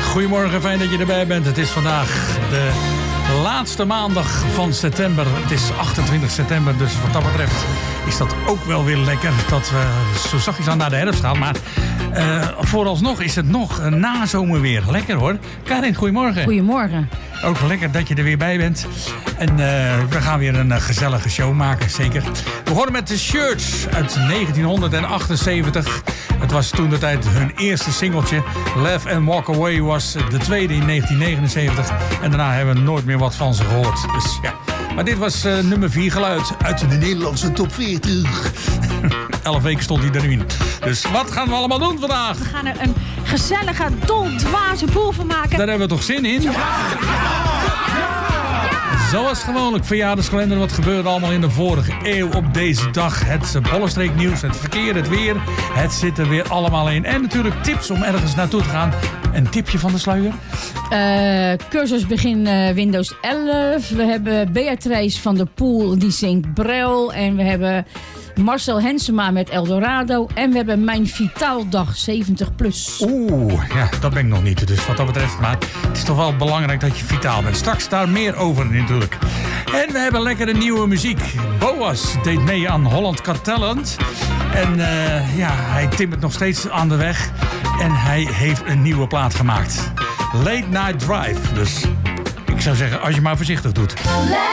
Goedemorgen, fijn dat je erbij bent. Het is vandaag de laatste maandag van september. Het is 28 september, dus wat dat betreft is dat ook wel weer lekker dat we zo zachtjes aan naar de herfst gaan. Maar vooralsnog is het nog nazomer weer. Lekker hoor. Karin, goedemorgen. Goedemorgen. Ook lekker dat je er weer bij bent. En we gaan weer een gezellige show maken, zeker. We begonnen met de Shirts uit 1978. Het was toen de tijd hun eerste singeltje. Laugh and Walk Away was de tweede in 1979. En daarna hebben we nooit meer wat van ze gehoord. Dus ja. Maar dit was nummer 4 geluid uit de Nederlandse top 40. 11 weken stond hij erin. Dus wat gaan we allemaal doen vandaag? We gaan er een gezellige, doldwaze boel van maken. Daar hebben we toch zin in? Ja! Zoals gewoonlijk, verjaardagskalender. Wat gebeurde allemaal in de vorige eeuw op deze dag? Het Bollenstreeknieuws, het verkeer, het weer. Het zit er weer allemaal in. En natuurlijk tips om ergens naartoe te gaan. Een tipje van de sluier? Cursus begin Windows 11. We hebben Beatrice van der Poel, die zingt Brel. En we hebben Marcel Hensema met Eldorado. En we hebben Mijn Vitaaldag 70+. Oeh, ja, dat ben ik nog niet. Dus wat dat betreft, maar het is toch wel belangrijk dat je vitaal bent. Straks daar meer over natuurlijk. En we hebben lekkere nieuwe muziek. Boas deed mee aan Holland Got Talent. En ja, hij timmert nog steeds aan de weg. En hij heeft een nieuwe plaat gemaakt. Late Night Drive. Dus ik zou zeggen, als je maar voorzichtig doet.